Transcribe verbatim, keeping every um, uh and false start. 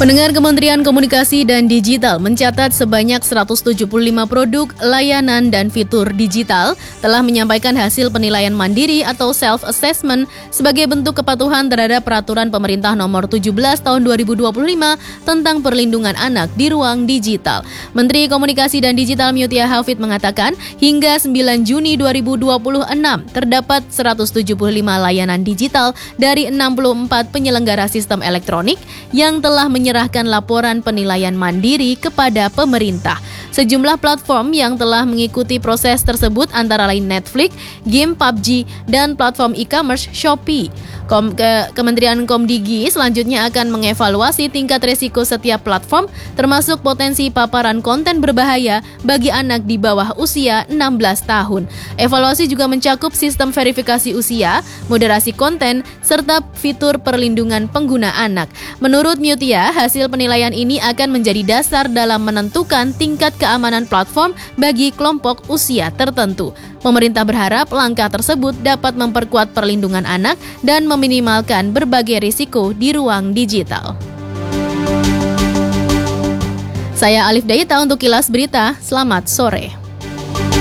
Pendengar, Kementerian Komunikasi dan Digital mencatat sebanyak seratus tujuh puluh lima produk, layanan, dan fitur digital telah menyampaikan hasil penilaian mandiri atau self-assessment sebagai bentuk kepatuhan terhadap peraturan pemerintah nomor tujuh belas tahun dua ribu dua puluh lima tentang perlindungan anak di ruang digital. Menteri Komunikasi dan Digital Mutia Hafid mengatakan hingga sembilan Juni dua ribu dua puluh enam terdapat seratus tujuh puluh lima layanan digital dari enam puluh empat penyelenggara sistem elektronik yang telah menyerahkan menyerahkan laporan penilaian mandiri kepada pemerintah. Sejumlah platform yang telah mengikuti proses tersebut antara lain Netflix, game P U B G, dan platform e-commerce Shopee. Kom- ke- Kementerian Komdigi selanjutnya akan mengevaluasi tingkat resiko setiap platform, termasuk potensi paparan konten berbahaya bagi anak di bawah usia enam belas tahun. Evaluasi juga mencakup sistem verifikasi usia, moderasi konten, serta fitur perlindungan pengguna anak. Menurut Mutia, hasil penilaian ini akan menjadi dasar dalam menentukan tingkat keamanan platform bagi kelompok usia tertentu. Pemerintah berharap langkah tersebut dapat memperkuat perlindungan anak dan meminimalkan berbagai risiko di ruang digital. Saya Alif Dayita untuk Kilas Berita. Selamat sore.